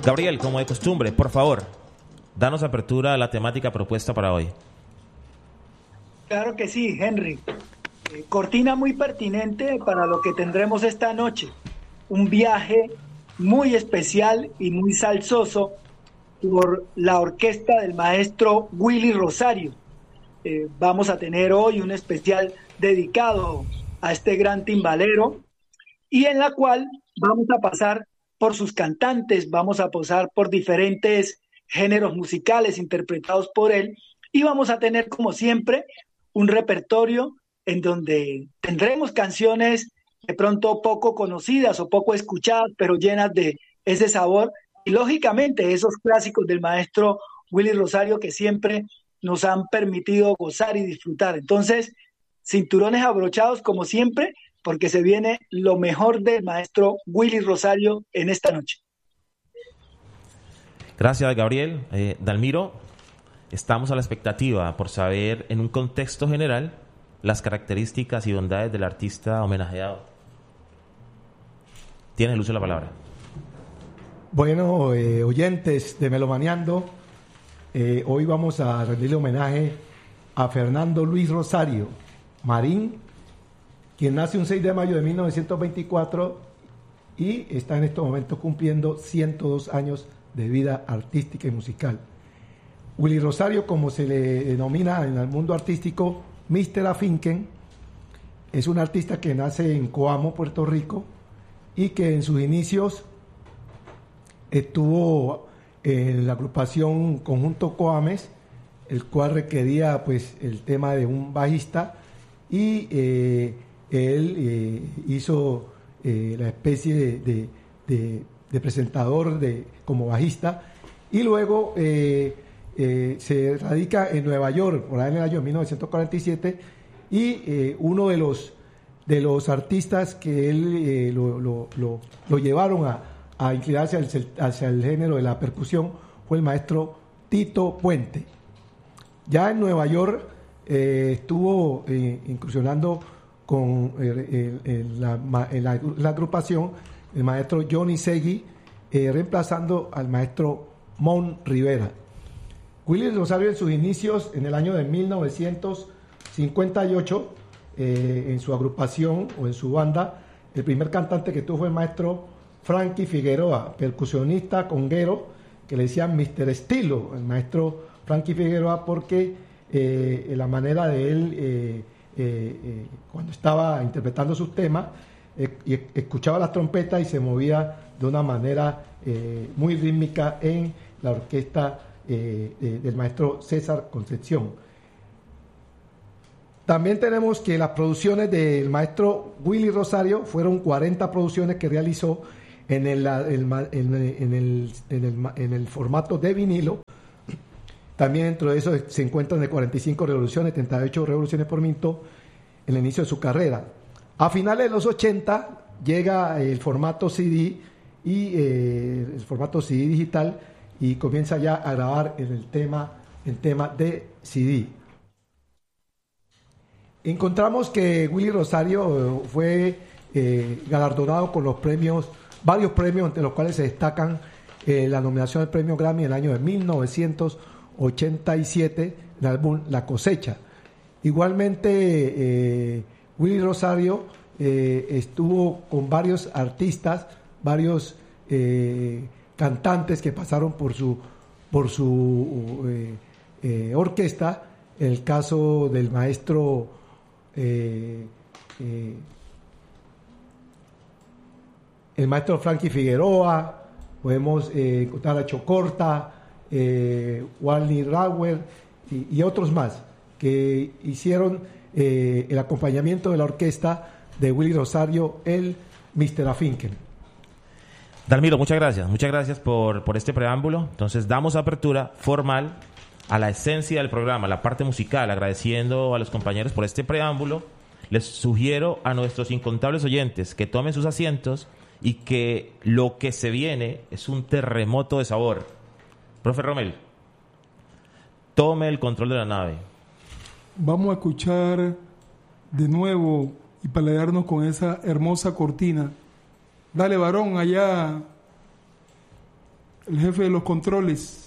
Gabriel, como de costumbre, por favor, danos apertura a la temática propuesta para hoy. Claro que sí, Henry. Cortina muy pertinente para lo que tendremos esta noche. Un viaje muy especial y muy salsoso por la orquesta del maestro Willy Rosario. Vamos a tener hoy un especial dedicado a este gran timbalero y en la cual vamos a pasar por sus cantantes, vamos a pasar por diferentes géneros musicales interpretados por él y vamos a tener como siempre un repertorio en donde tendremos canciones de pronto poco conocidas o poco escuchadas, pero llenas de ese sabor y lógicamente esos clásicos del maestro Willy Rosario que siempre nos han permitido gozar y disfrutar. Entonces, cinturones abrochados como siempre, porque se viene lo mejor del maestro Willy Rosario en esta noche. Gracias, Gabriel. Dalmiro, estamos a la expectativa por saber, en un contexto general, las características y bondades del artista homenajeado. Tienes el uso de la palabra. Bueno, oyentes de Melomaneando, hoy vamos a rendirle homenaje a Fernando Luis Rosario Marín, quien nace un 6 de mayo de 1924 y está en estos momentos cumpliendo 102 años de vida artística y musical. Willy Rosario, como se le denomina en el mundo artístico, Mr. Afinken, es un artista que nace en Coamo, Puerto Rico, y que en sus inicios estuvo en la agrupación Conjunto Coames, el cual requería pues el tema de un bajista, y él hizo la especie de presentador como bajista, y luego se radica en Nueva York por ahí en el año 1947, y uno de los artistas que él lo llevaron a inclinarse hacia el género de la percusión fue el maestro Tito Puente. Ya en Nueva York estuvo incursionando con la agrupación el maestro Johnny Segui, reemplazando al maestro Mon Rivera. Willy Rosario en sus inicios, en el año de 1958, en su agrupación o en su banda, el primer cantante que tuvo fue el maestro Frankie Figueroa, percusionista conguero, que le decían Mr. Estilo, el maestro Frankie Figueroa, porque la manera de él, cuando estaba interpretando sus temas, escuchaba las trompetas y se movía de una manera muy rítmica en la orquesta del maestro César Concepción. También tenemos que las producciones del maestro Willy Rosario fueron 40 producciones que realizó en el formato de vinilo. También dentro de eso se encuentran de 45 revoluciones, 38 revoluciones por minuto en el inicio de su carrera. A finales de los 80 llega el formato CD y el formato CD digital, y comienza ya a grabar el tema de CD. Encontramos que Willy Rosario fue galardonado con varios premios, entre los cuales se destacan la nominación al premio Grammy en el año de 1987, el álbum La Cosecha. Igualmente, Willy Rosario estuvo con varios artistas, varios cantantes que pasaron por su orquesta. El caso del maestro el maestro Frankie Figueroa, podemos encontrar a Chocorta, Wally Rauer y otros más que hicieron el acompañamiento de la orquesta de Willy Rosario, el Mr. Afinken. Dalmiro, muchas gracias por este preámbulo. Entonces damos apertura formal a la esencia del programa, la parte musical, agradeciendo a los compañeros por este preámbulo. Les sugiero a nuestros incontables oyentes que tomen sus asientos y que lo que se viene es un terremoto de sabor. Profe Romel, tome el control de la nave. Vamos a escuchar de nuevo y paladearnos con esa hermosa cortina. Dale, varón, allá el jefe de los controles.